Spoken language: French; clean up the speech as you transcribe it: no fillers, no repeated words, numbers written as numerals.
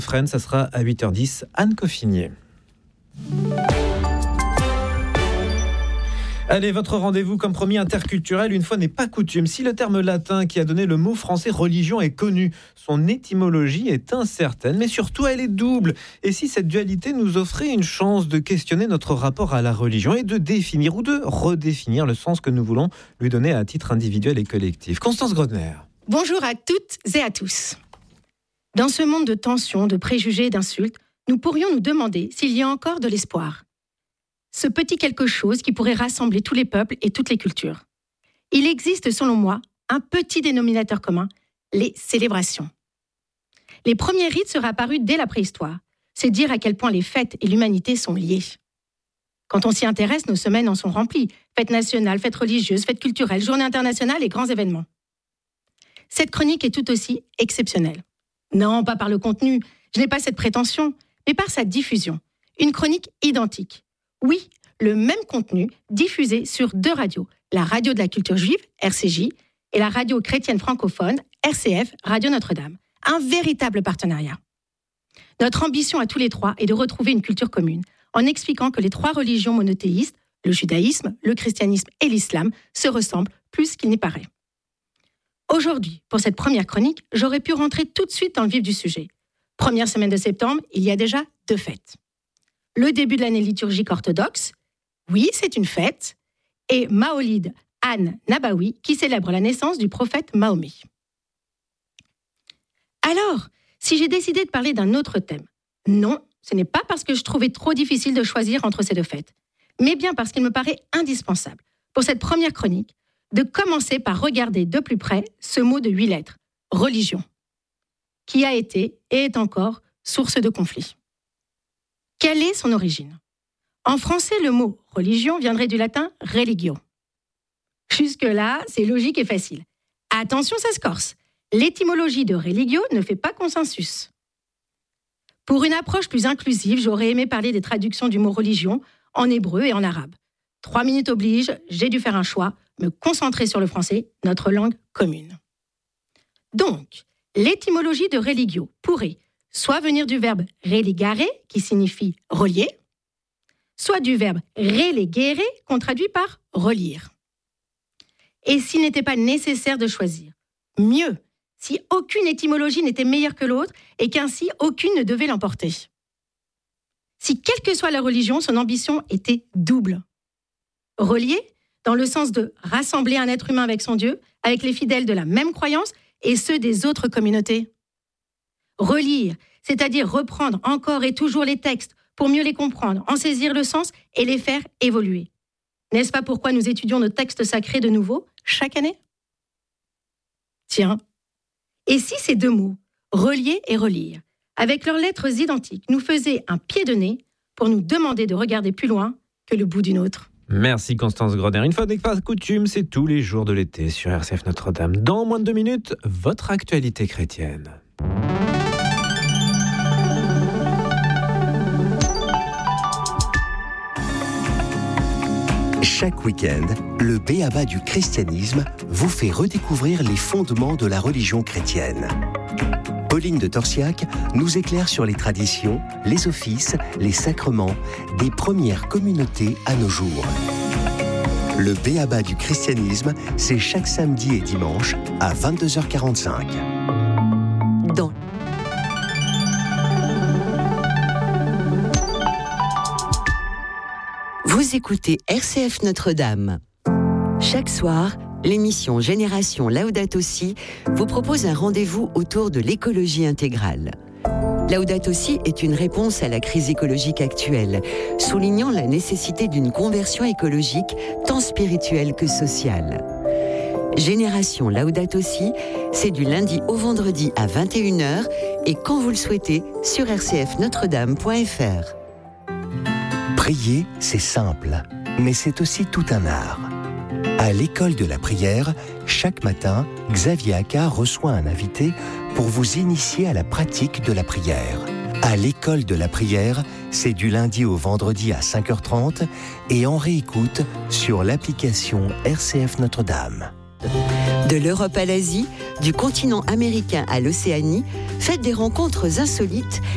Fresnes, ça sera à 8h10. Anne Coffinier. Allez, votre rendez-vous, comme promis, interculturel, une fois n'est pas coutume. Si le terme latin qui a donné le mot français religion est connu, son étymologie est incertaine, mais surtout elle est double. Et si cette dualité nous offrait une chance de questionner notre rapport à la religion et de définir ou de redéfinir le sens que nous voulons lui donner à titre individuel et collectif. Constance Grodner. Bonjour à toutes et à tous. Dans ce monde de tensions, de préjugés et d'insultes, nous pourrions nous demander s'il y a encore de l'espoir. Ce petit quelque chose qui pourrait rassembler tous les peuples et toutes les cultures. Il existe, selon moi, un petit dénominateur commun, les célébrations. Les premiers rites seraient apparus dès la préhistoire. C'est dire à quel point les fêtes et l'humanité sont liées. Quand on s'y intéresse, nos semaines en sont remplies. Fêtes nationales, fêtes religieuses, fêtes culturelles, journées internationales et grands événements. Cette chronique est tout aussi exceptionnelle. Non, pas par le contenu, je n'ai pas cette prétention, mais par sa diffusion. Une chronique identique. Oui, le même contenu diffusé sur 2 radios, la radio de la culture juive, RCJ, et la radio chrétienne francophone, RCF, Radio Notre-Dame. Un véritable partenariat. Notre ambition à tous les 3 est de retrouver une culture commune, en expliquant que les 3 religions monothéistes, le judaïsme, le christianisme et l'islam, se ressemblent plus qu'il n'y paraît. Aujourd'hui, pour cette première chronique, j'aurais pu rentrer tout de suite dans le vif du sujet. Première semaine de septembre, il y a déjà 2 fêtes. Le début de l'année liturgique orthodoxe, oui, c'est une fête, et Maolid an-Nabawi, qui célèbre la naissance du prophète Mahomet. Alors, si j'ai décidé de parler d'un autre thème, non, ce n'est pas parce que je trouvais trop difficile de choisir entre ces 2 fêtes, mais bien parce qu'il me paraît indispensable, pour cette première chronique, de commencer par regarder de plus près ce mot de 8 lettres, religion, qui a été et est encore source de conflits. Quelle est son origine ? En français, le mot « religion » viendrait du latin « religio ». Jusque-là, c'est logique et facile. Attention, ça se corse. L'étymologie de « religio » ne fait pas consensus. Pour une approche plus inclusive, j'aurais aimé parler des traductions du mot « religion » en hébreu et en arabe. 3 minutes oblige, j'ai dû faire un choix, me concentrer sur le français, notre langue commune. Donc, l'étymologie de « religio » pourrait soit venir du verbe religare, qui signifie relier, soit du verbe relegere, qu'on traduit par relire. Et s'il n'était pas nécessaire de choisir, mieux, si aucune étymologie n'était meilleure que l'autre et qu'ainsi aucune ne devait l'emporter. Si quelle que soit la religion, son ambition était double. Relier, dans le sens de rassembler un être humain avec son Dieu, avec les fidèles de la même croyance et ceux des autres communautés. Relire, c'est-à-dire reprendre encore et toujours les textes pour mieux les comprendre, en saisir le sens et les faire évoluer. N'est-ce pas pourquoi nous étudions nos textes sacrés de nouveau chaque année ? Tiens, et si ces 2 mots, relier et relire, avec leurs lettres identiques, nous faisaient un pied de nez pour nous demander de regarder plus loin que le bout d'une autre ? Merci Constance Grodner. Une fois n'est pas coutume, c'est tous les jours de l'été sur RCF Notre-Dame. Dans moins de 2 minutes, votre actualité chrétienne. Chaque week-end, le B.A.B.A. du christianisme vous fait redécouvrir les fondements de la religion chrétienne. Pauline de Torsiac nous éclaire sur les traditions, les offices, les sacrements des premières communautés à nos jours. Le B.A.B.A. du christianisme, c'est chaque samedi et dimanche à 22h45. Vous écoutez RCF Notre-Dame. Chaque soir, l'émission Génération Laudato Si vous propose un rendez-vous autour de l'écologie intégrale. Laudato Si est une réponse à la crise écologique actuelle, soulignant la nécessité d'une conversion écologique tant spirituelle que sociale. Génération Laudato Si, c'est du lundi au vendredi à 21h et quand vous le souhaitez sur rcfnotredame.fr. Prier, c'est simple, mais c'est aussi tout un art. À l'école de la prière, chaque matin, Xavier Accard reçoit un invité pour vous initier à la pratique de la prière. À l'école de la prière, c'est du lundi au vendredi à 5h30 et en réécoute sur l'application RCF Notre-Dame. De l'Europe à l'Asie, du continent américain à l'Océanie, faites des rencontres insolites